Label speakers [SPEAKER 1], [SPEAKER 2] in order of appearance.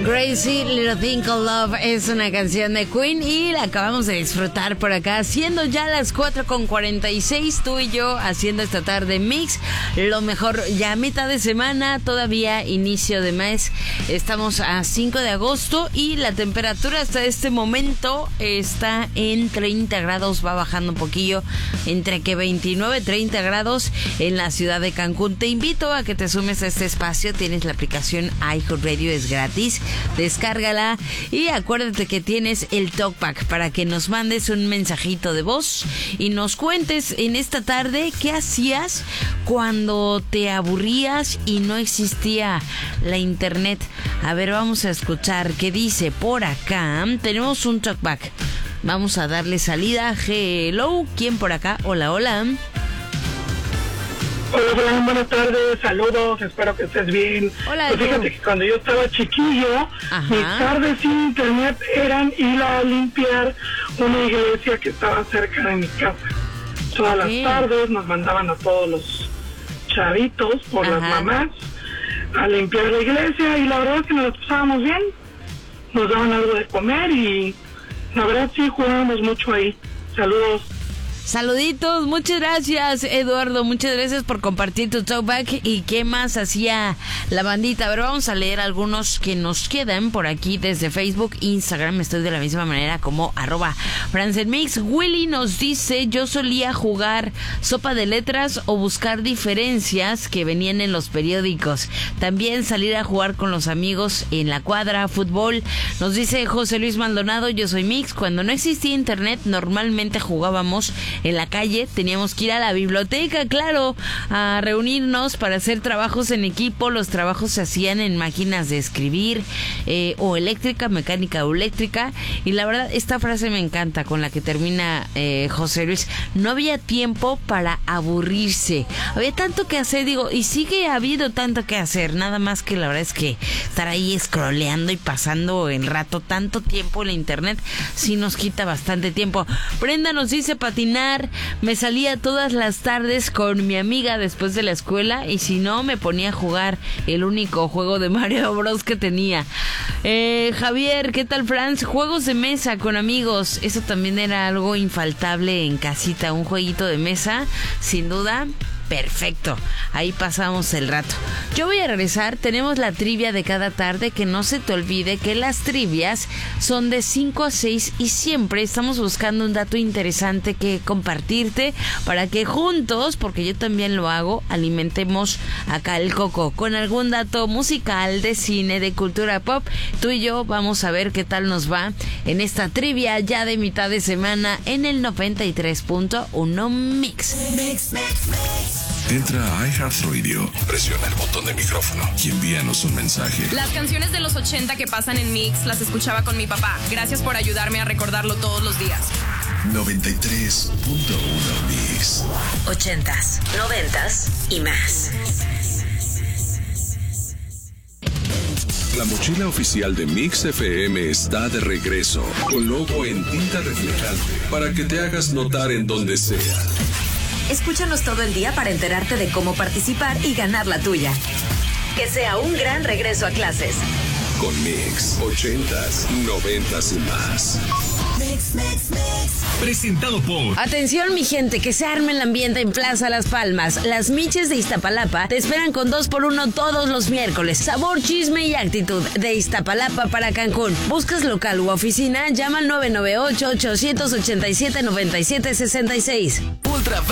[SPEAKER 1] Crazy Little Thing Called Love es una canción de Queen y la acabamos de disfrutar por acá, siendo ya las 4:46, tú y yo haciendo esta tarde mix, lo mejor ya mitad de semana, todavía inicio de mes, estamos a 5 de agosto y la temperatura hasta este momento está en 30 grados, va bajando un poquillo, entre que 29 y 30 grados en la ciudad de Cancún. Te invito a que te sumes a este espacio, tienes la aplicación iHeartRadio, es gratis. Descárgala y acuérdate que tienes el talkback para que nos mandes un mensajito de voz y nos cuentes en esta tarde qué hacías cuando te aburrías y no existía la internet. A ver, vamos a escuchar qué dice por acá. Tenemos un talkback. Vamos a darle salida. Hello, ¿quién por acá? Hola, hola.
[SPEAKER 2] Hola, buenas tardes, saludos, espero que estés bien.
[SPEAKER 1] Hola,
[SPEAKER 2] pues fíjate que cuando yo estaba chiquillo, mis tardes sin internet eran ir a limpiar una iglesia que estaba cerca de mi casa. Todas las tardes nos mandaban a todos los chavitos por las mamás a limpiar la iglesia y la verdad es que nos pasábamos bien. Nos daban algo de comer y la verdad sí jugábamos mucho ahí. Saludos.
[SPEAKER 1] Saluditos, muchas gracias Eduardo, muchas gracias por compartir tu talkback. ¿Y qué más hacía la bandita? A ver, vamos a leer algunos que nos quedan por aquí desde Facebook, Instagram, estoy de la misma manera como @FranceNMix. Willy nos dice, yo solía jugar sopa de letras o buscar diferencias que venían en los periódicos, también salir a jugar con los amigos en la cuadra, fútbol. Nos dice José Luis Maldonado, yo soy Mix, cuando no existía internet normalmente jugábamos en la calle, teníamos que ir a la biblioteca, claro, a reunirnos para hacer trabajos en equipo. Los trabajos se hacían en máquinas de escribir o eléctrica, mecánica o eléctrica. Y la verdad, esta frase me encanta con la que termina José Luis. No había tiempo para aburrirse. Había tanto que hacer, digo, y sigue habiendo tanto que hacer. Nada más que la verdad es que estar ahí scrolleando y pasando el rato, tanto tiempo en la internet, sí nos quita bastante tiempo. Brenda nos dice patinar. Me salía todas las tardes con mi amiga después de la escuela y si no me ponía a jugar el único juego de Mario Bros que tenía. Javier, ¿qué tal, Franz? Juegos de mesa con amigos, eso también era algo infaltable en casita, un jueguito de mesa, sin duda. Perfecto, ahí pasamos el rato. Yo voy a regresar, tenemos la trivia de cada tarde, que no se te olvide que las trivias son de 5 a 6 y siempre estamos buscando un dato interesante que compartirte para que juntos, porque yo también lo hago, alimentemos acá el coco con algún dato musical, de cine, de cultura pop. Tú y yo vamos a ver qué tal nos va en esta trivia ya de mitad de semana en el 93.1 Mix.
[SPEAKER 3] Entra a iHeartRadio, presiona el botón de micrófono y envíanos un mensaje.
[SPEAKER 4] Las canciones de los 80 que pasan en Mix las escuchaba con mi papá. Gracias por ayudarme a recordarlo todos los días.
[SPEAKER 3] 93.1 Mix.
[SPEAKER 5] 80s, 90s y más.
[SPEAKER 3] La mochila oficial de Mix FM está de regreso, con logo en tinta reflejante, para que te hagas notar en donde sea.
[SPEAKER 5] Escúchanos todo el día para enterarte de cómo participar y ganar la tuya. Que sea un gran regreso a clases.
[SPEAKER 3] Con Mix, 80s, 90s y más.
[SPEAKER 5] Mix, mix, mix.
[SPEAKER 6] Presentado por...
[SPEAKER 1] Atención, mi gente, que se arme el ambiente en Plaza Las Palmas. Las Miches de Iztapalapa te esperan con 2x1 todos los miércoles. Sabor, chisme y actitud de Iztapalapa para Cancún. ¿Buscas local u oficina? Llama al 998-887-9766.
[SPEAKER 6] Ultra